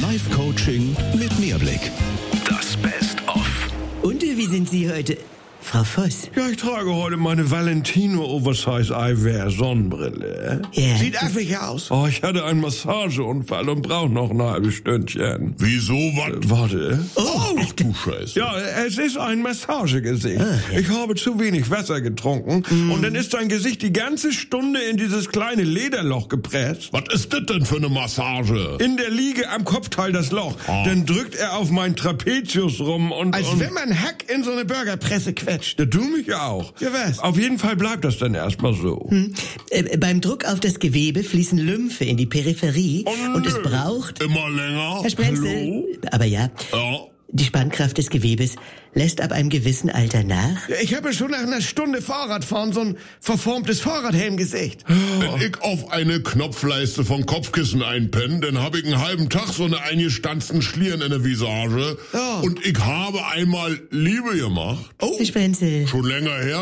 Live-Coaching mit Mehrblick. Das Best-of. Und wie sind Sie heute, Frau Voss? Ja, ich trage heute meine Valentino Oversize Eyewear Sonnenbrille. Ja. Sieht affig aus. Oh, ich hatte einen Massageunfall und brauche noch ein halbes Stündchen. Wieso, was? Warte. Ach du Scheiße. Ja, es ist ein Massagegesicht. Ich habe zu wenig Wasser getrunken und dann ist sein Gesicht die ganze Stunde in dieses kleine Lederloch gepresst. Was ist das denn für eine Massage? In der Liege am Kopfteil das Loch. Dann drückt er auf meinen Trapezius rum und... Als wenn man Hack in so eine Burgerpresse quetscht. Ja, du mich auch. Ja, was? Auf jeden Fall bleibt das dann erstmal so. Beim Druck auf das Gewebe fließen Lymphe in die Peripherie und es braucht... Immer länger? Herr Sprenzel, Hallo? aber ja, Ja. die Spannkraft des Gewebes lässt ab einem gewissen Alter nach. Ja, ich habe schon nach einer Stunde Fahrradfahren so ein verformtes Fahrradhelmgesicht. Wenn ich auf eine Knopfleiste von Kopfkissen einpenne, dann habe ich einen halben Tag so eine eingestanzten Schlieren in der Visage. Ja. Und ich habe einmal Liebe gemacht. Herr Sprenzel, Schon länger her,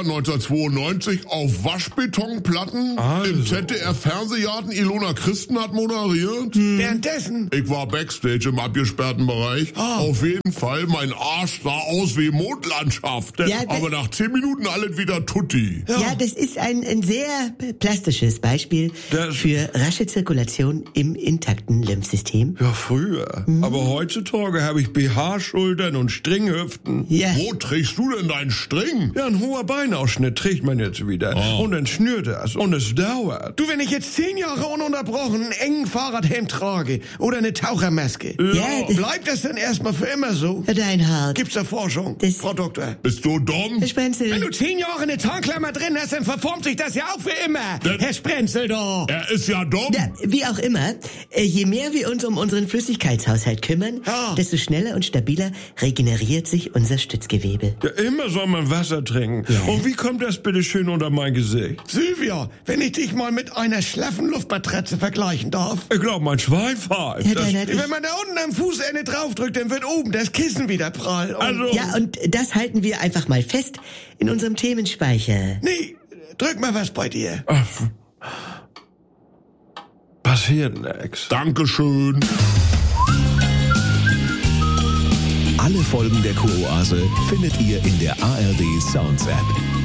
1992, auf Waschbetonplatten. Also. Im ZDF-Fernsehgarten. Ilona Christen hat moderiert. Währenddessen. Ich war Backstage im abgesperrten Bereich. Auf jeden Fall, mein Arsch sah aus wie Mondlandschaft. Ja, aber nach 10 Minuten alles wieder tutti. ja, das ist ein sehr plastisches Beispiel Das- für rasche Zirkulation im intakten Lymphsystem. Ja, früher. Aber heutzutage habe ich BH-Schultern und Stringhüften. Ja, Wo trägst du denn deinen String? Ja, ein hoher Beinausschnitt trägt man jetzt wieder. Und dann schnürt das. Und es dauert. Du, wenn ich jetzt 10 Jahre ununterbrochen einen engen Fahrradhelm trage oder eine Tauchermaske, Ja, bleibt das denn erstmal für immer so? Herr Deinhardt, Gibt's da Forschung, Das- Frau Doktor? Bist du dumm? Herr Wenn Sprenzel, du 10 Jahre eine Tarnklammer drin hast, dann verformt sich das ja auch für immer. Das- Herr Sprenzel doch. Er ist ja dumm. ja, wie auch immer, je mehr wir uns um unseren Flüssigkeitshaushalt kümmern, Ja. desto schneller und stabiler regeneriert sich unser Stützgewebe. Ja, immer soll man Wasser trinken. Und wie kommt das bitte schön unter mein Gesicht? Sylvia, wenn ich dich mal mit einer schlaffen Luftmatratze vergleichen darf. Ich glaube, mein Schwein pfeift. Herr Das- Deinhardt, Wenn man da unten am Fußende draufdrückt, dann wird oben das Kissen wieder prall. Und Also, ja, und das halten wir einfach mal fest in unserem Themenspeicher. nee, drück mal was bei dir. passiert nix. Dankeschön. Alle Folgen der Kuroase findet ihr in der ARD Sounds App.